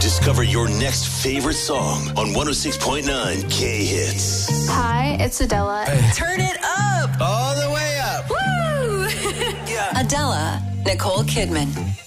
Discover your next favorite song on 106.9 K-Hits. Hi, it's Adela. Turn it up. All the way up. Woo! Yeah. Adela, Nicole Kidman.